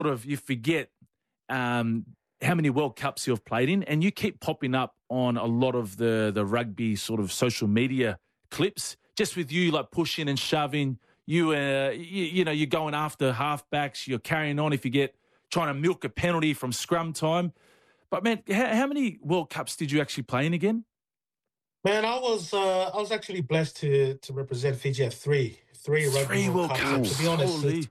you forget how many World Cups you've played in, and you keep popping up on a lot of the rugby sort of social media clips, just with you like pushing and shoving. You're going after halfbacks. You're carrying on if you get trying to milk a penalty from scrum time. But man, how many World Cups did you actually play in again? Man, I was actually blessed to represent Fiji at three rugby World Cups. To be honest,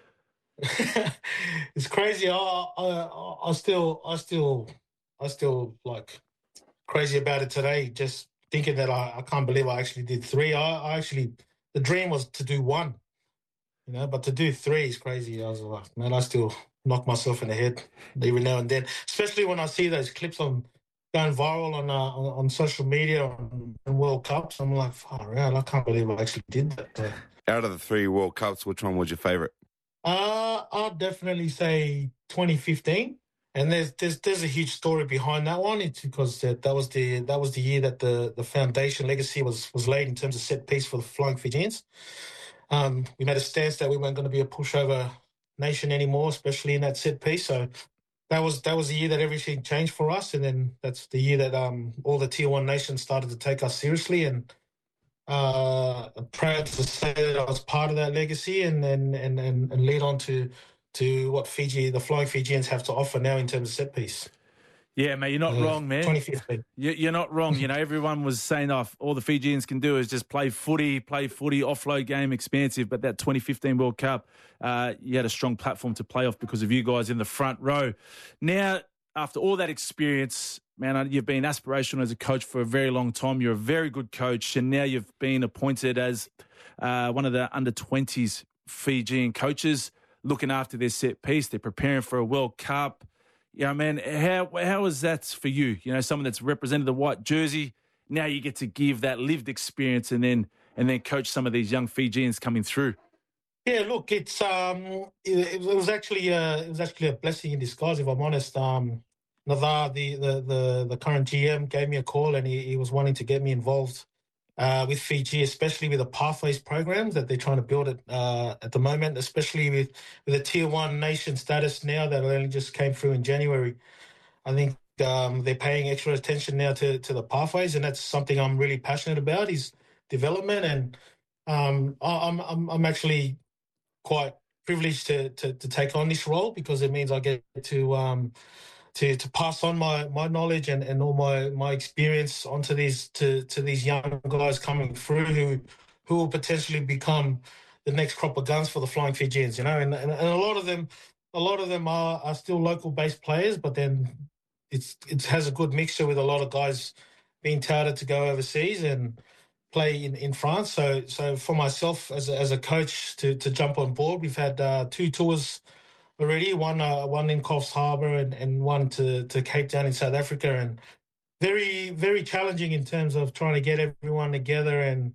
it's crazy. I still like crazy about it today. Just thinking that I can't believe I actually did three. The dream was to do one, but to do three is crazy. I was like, man, I still knock myself in the head every now and then, especially when I see those clips going viral on social media on World Cups. I'm like, far out, I can't believe I actually did that. Out of the 3 World Cups, which one was your favourite? I'd definitely say 2015, and there's a huge story behind that one. It's because that was the year that the foundation legacy was laid in terms of set piece for the Flying Fijians. We made a stance that we weren't going to be a pushover nation anymore, especially in that set piece. So that was the year that everything changed for us, and then that's the year that all the Tier 1 nations started to take us seriously. And proud to say that I was part of that legacy and lead on to what the Flying Fijians have to offer now in terms of set piece. Yeah, mate, you're not wrong, man. 2015. You're not wrong. Everyone was saying, all the Fijians can do is just play footy, offload game, expansive. But that 2015 World Cup, you had a strong platform to play off because of you guys in the front row. Now, after all that experience, man, you've been aspirational as a coach for a very long time. You're a very good coach, and now you've been appointed as one of the under-20s Fijian coaches, looking after their set piece. They're preparing for a World Cup. Man, how is that for you? Someone that's represented the white jersey. Now you get to give that lived experience and then coach some of these young Fijians coming through. Yeah, look, it was actually a blessing in disguise, if I'm honest. Navar, the current GM, gave me a call and he was wanting to get me involved with Fiji, especially with the Pathways programs that they're trying to build at the moment, especially with the Tier 1 nation status now that only just came through in January. I think they're paying extra attention now to the Pathways, and that's something I'm really passionate about, is development. And I'm actually quite privileged to take on this role because it means I get to pass on my knowledge and all my experience onto these young guys coming through who will potentially become the next crop of guns for the Flying Fijians, and a lot of them are still local based players, but then it has a good mixture with a lot of guys being touted to go overseas and play in France. So for myself as a coach to jump on board, we've had 2 tours already, one in Coffs Harbour and one to Cape Town in South Africa, and very, very challenging in terms of trying to get everyone together and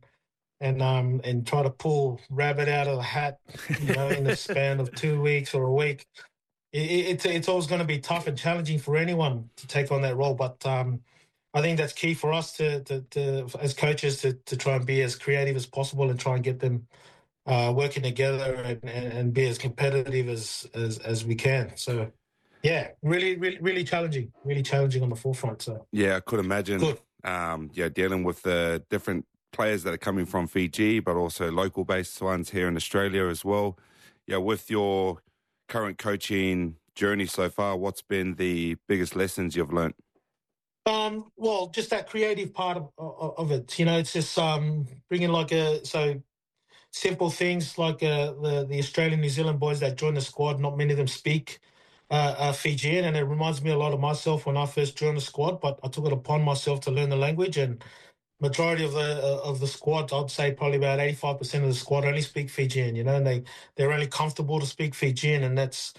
try to pull rabbit out of the hat, in the span of 2 weeks or a week. It's always going to be tough and challenging for anyone to take on that role, but I think that's key for us to as coaches to try and be as creative as possible and try and get them working together and be as competitive as we can. So, yeah, really, really, really challenging on the forefront. So yeah, I could imagine. Good. Dealing with the different players that are coming from Fiji, but also local-based ones here in Australia as well. Yeah, with your current coaching journey so far, what's been the biggest lessons you've learned? Well, just that creative part of it. It's just bringing simple things like the Australian New Zealand boys that join the squad. Not many of them speak Fijian, and it reminds me a lot of myself when I first joined the squad. But I took it upon myself to learn the language, and majority of the squad, I'd say probably about 85% of the squad only speak Fijian. And they're only comfortable to speak Fijian, and that's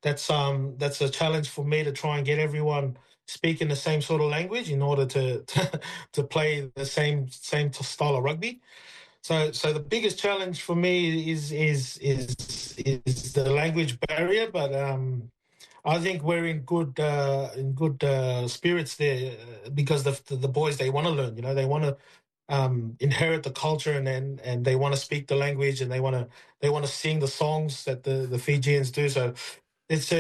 a challenge for me to try and get everyone speaking the same sort of language in order to play the same style of rugby. So the biggest challenge for me is the language barrier, but I think we're in good spirits there because the boys, they want to learn. They want to inherit the culture and they want to speak the language and they want to sing the songs that the Fijians do. So it's